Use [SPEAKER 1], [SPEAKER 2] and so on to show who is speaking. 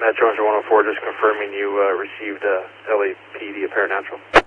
[SPEAKER 1] Metro Engine 104, just confirming you received LAPD apparent natural.